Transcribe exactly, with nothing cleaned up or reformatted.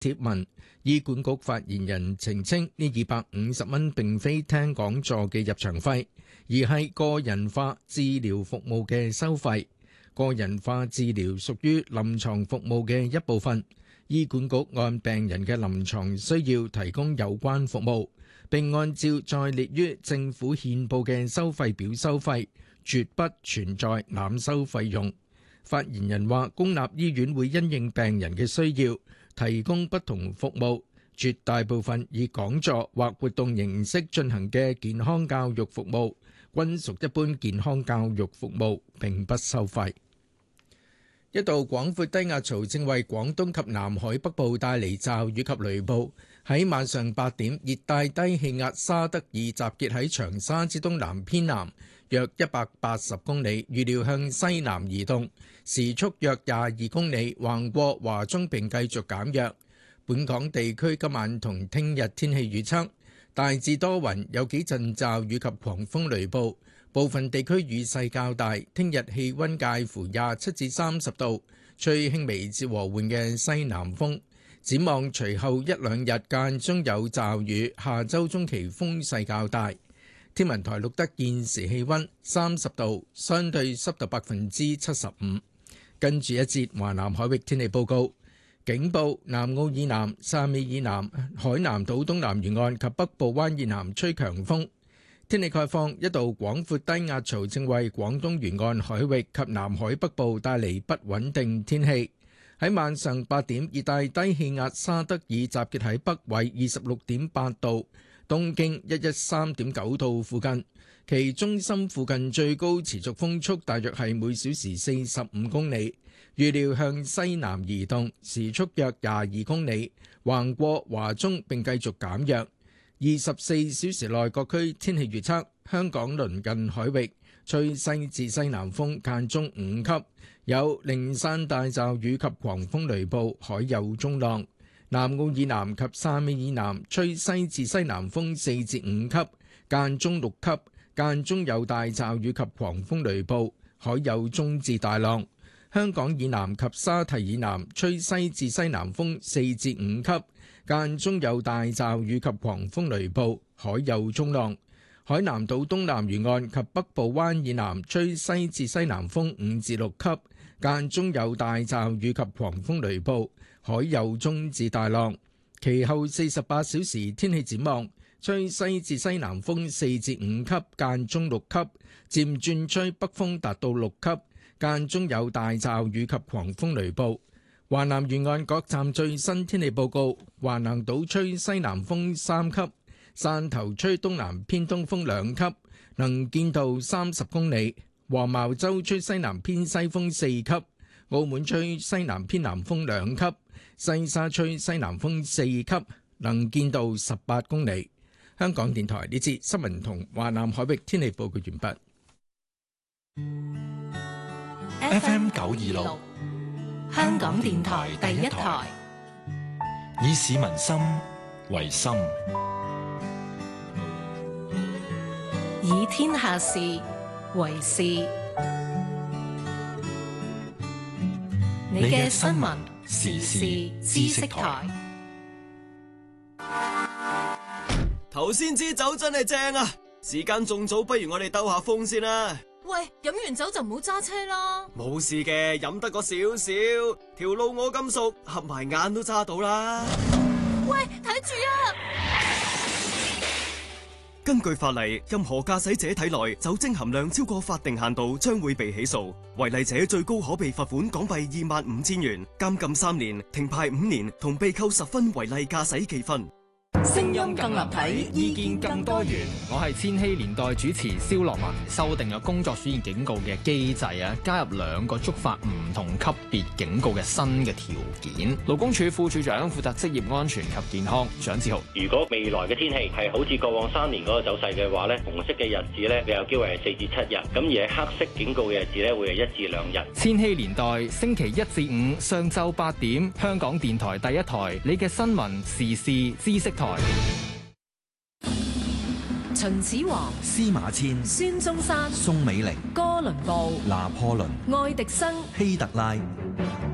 貼文，醫管局發言人澄清，呢二百五十蚊並非聽講座嘅入場費，而係個人化治療服務嘅收費。個人化治療屬於臨床服務嘅一部分，醫管局按病人嘅臨床需要提供有關服務，並按照在列於政府憲報嘅收費表收費，絕不存在濫收費用。發言人話，公立醫院會因應病人嘅需要提供不同服務，絕大部分以講座或活動形式進行嘅健康教育服務均屬一般健康教育服務，並不收費。一道廣闊低壓槽正為廣東及南海北部帶嚟驟雨及雷暴。喺晚上八點，熱帶低氣壓沙德爾集結喺長沙之東南偏南約一百八十公里，預料向西南移動，時速約廿二公里，橫過華中並繼續減弱。本港地區今晚同聽日天氣預測，大致多雲，有幾陣驟雨及狂風雷暴，部分地區雨勢較大。聽日氣溫介乎廿七至三十度，吹輕微至和緩嘅西南風。展望隨後一兩日間中有驟雨，下周中期風勢較大。天文台錄得現時氣溫三十度，相對濕度百分之七十五。跟住一節華南海域天氣報告。警報：南澳以南、汕尾以南、海南島東南沿岸及北部灣以南吹強風。天氣概況：一道廣闊低壓槽正為廣東沿岸海域及南海北部帶嚟不穩定天氣。喺晚上八點，熱帶低氣壓沙德爾集結喺北緯二十六點八度、東經一一三點九度附近，其中心附近最高持續風速大約係每小時四十五公里。預料向西南移動，時速約廿二公里，橫過華中並繼續減弱。二十四小時內各區天氣預測：香港鄰近海域吹西至西南風，間中五級，有零散大驟雨及狂風雷暴，海有中浪。南澳以南及汕尾以南吹西至西南風四至五級，間中六級，間中有大驟雨及狂風雷暴，海有中至大浪。香港以南及沙堤以南吹西至西南風四至五級，間中有大驟雨及狂風雷暴，海有中浪。海南島東南沿岸及北部灣以南吹西至西南風五至六級，間中有大驟雨及狂風雷暴，海有中至大浪。其後四十八小時天氣展望，吹西至西南風四至五級，間中六級，漸轉吹北風達到六級。間中有大驟雨及狂風雷暴。華南沿岸各站最新天氣報告：華南島吹西南風三級，汕頭吹東南偏東風兩級，能見度三十公里；黃茅洲吹西南偏西風四級，澳門吹西南偏南風兩級，西沙吹西南風四級，能見度十八公里。香港電台呢節新聞同華南海域天氣報告完畢。 F M 九二六，香港電台第一台，以市民心為心， 以天下事為事。你嘅新聞時事知識台。 頭先支酒真係正啊！時間仲早，不如我哋兜下風先啦。 喂，飲完酒就唔好揸車啦。 冇事嘅，飲得個少少，條路我咁熟，合埋眼都揸到啦。 喂，睇住啊！ 根據法例，任何駕駛者體內酒精含量超過法定限度，將會被起訴。違例者最高可被罰款港幣二萬五千元、監禁三年、停牌五年，同被扣十分違例駕駛記分。 聲音更立體，意見更多元。我係千禧年代主持蕭樂文。修訂咗工作暑熱警告嘅機制啊，加入兩個觸發唔同級別警告嘅新嘅條件。勞工處副處長負責職業安全及健康，蔣志豪。 如果未來嘅天氣係好似過往三年嗰個走勢嘅話呢，紅色嘅日子呢，你有機會係四至七日，咁而係黑色警告嘅日子呢，會係一至兩日。 千禧年代星期一至五上晝八點，香港電台第一台，你嘅新聞時事知識台。 秦始皇、 司馬遷、 孫中山、 宋美齡、 哥倫布、 拿破崙、 愛迪生、 希特拉。